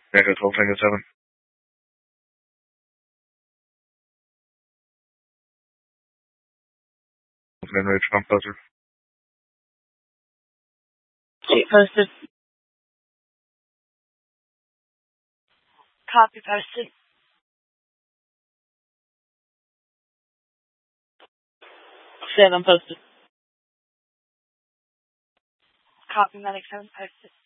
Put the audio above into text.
Echo 12 Tango 7. Main range pump buzzer. 8 posted. Copy posted. 7 posted. Copy medic 7 posted.